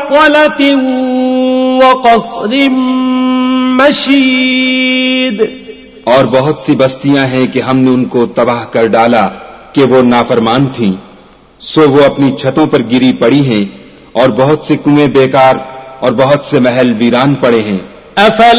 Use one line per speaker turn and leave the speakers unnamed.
मुफ़स्सलत व क़स्र मशीद।
और बहुत सी बस्तियां हैं कि हमने उनको तबाह कर डाला कि वो नाफरमान थीं, सो वो अपनी छतों पर गिरी पड़ी हैं, और बहुत से कुएं बेकार और बहुत से महल वीरान पड़े हैं।